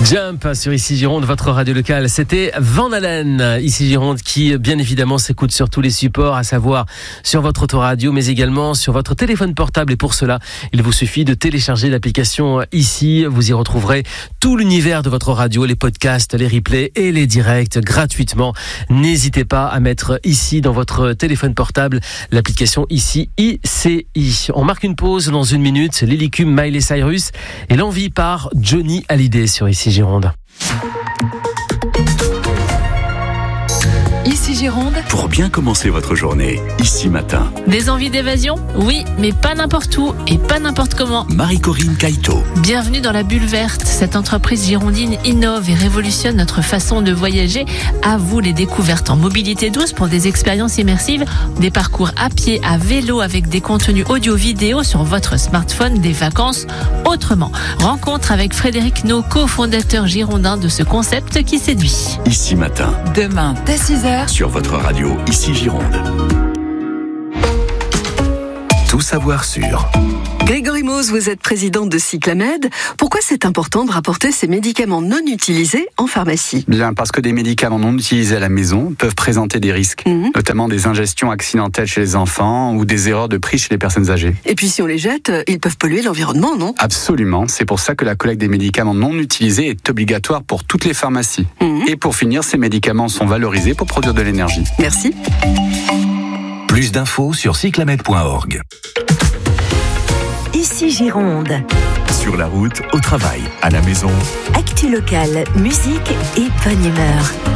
Jump sur Ici Gironde, votre radio locale. C'était Van Halen, Ici Gironde, qui bien évidemment s'écoute sur tous les supports, à savoir sur votre autoradio, mais également sur votre téléphone portable. Et pour cela, il vous suffit de télécharger l'application Ici. Vous y retrouverez tout l'univers de votre radio, les podcasts, les replays et les directs gratuitement. N'hésitez pas à mettre Ici dans votre téléphone portable, l'application Ici, ICI. On marque une pause dans une minute. L'Hélicum, Miley Cyrus et l'envie par Johnny Hallyday sur Ici Gironde. Ici Gironde. Pour bien commencer votre journée, ici matin. Des envies d'évasion ? Oui, mais pas n'importe où et pas n'importe comment. Marie-Corinne Caïto. Bienvenue dans la Bulle Verte. Cette entreprise girondine innove et révolutionne notre façon de voyager. À vous les découvertes en mobilité douce pour des expériences immersives, des parcours à pied, à vélo avec des contenus audio-vidéo sur votre smartphone, des vacances autrement. Rencontre avec Frédéric No, cofondateur girondin de ce concept qui séduit. Ici matin. Demain, dès 6h. Sur votre radio, Ici Gironde. Tout savoir sur... Grégory Mose, vous êtes président de Cyclamed. Pourquoi c'est important de rapporter ces médicaments non utilisés en pharmacie ? Bien, parce que des médicaments non utilisés à la maison peuvent présenter des risques, notamment des ingestions accidentelles chez les enfants ou des erreurs de prix chez les personnes âgées. Et puis si on les jette, ils peuvent polluer l'environnement, non ? Absolument, c'est pour ça que la collecte des médicaments non utilisés est obligatoire pour toutes les pharmacies. Et pour finir, ces médicaments sont valorisés pour produire de l'énergie. Merci. Plus d'infos sur cyclamed.org. Ici Gironde. Sur la route, au travail, à la maison. Actu locale, musique et bonne humeur.